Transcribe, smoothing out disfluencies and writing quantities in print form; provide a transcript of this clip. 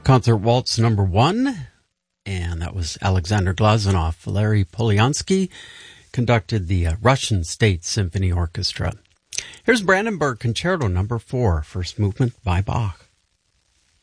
Concert Waltz number 1, and that was Alexander Glazunov. Valery Polyansky conducted the Russian State Symphony Orchestra. Here's Brandenburg Concerto number 4, first movement by Bach.